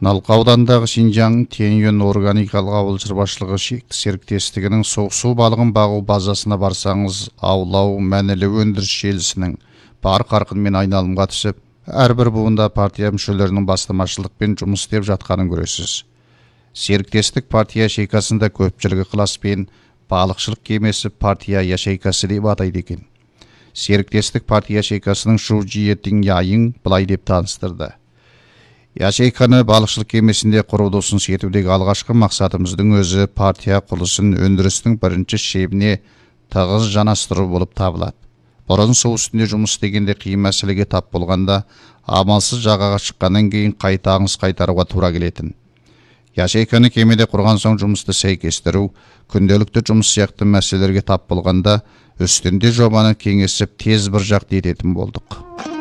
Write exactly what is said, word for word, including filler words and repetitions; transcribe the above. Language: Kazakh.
Арналқы аудандағы Шинжаң Теньюн органикалық ауыл шаруашылығы шекті серіктестігінің су балығын бағу базасына барсаңыз, аулау мәнілі өндіріс желісінің бар қарқынмен айналымға түсіп, әрбір буында партия мүшелерінің бастамашылықпен жұмыс істеп жатқанын көресіз. Серіктестік партия шейкасында көпшілігі ықыласпен балықшылық кемесі партия яшейкасы деп атайды екен. Серіктестік партия шейкасының шу жиетін яйын былай деп таныстырды. Яшейканы балықшылық кемесінде құруды ұсыныс етудегі алғашқы мақсатымыздың өзі партия құрылысын өндірістің бірінші шебіне тығыз жанастыру болып табылады. Бұрын су үстінде жұмыс істегенде қиын мәселеге тап болғанда, амалсыз жағаға шыққаннан кейін қайта аңыз қайтаруға тура келетін. Яшейканы кемеде құрған соң жұмысты сәйкестіру, күнделікті жұмыс сияқты мәселелерге тап болғанда, үстінде жобаны кеңесіп тез бір жақты ететін болдық.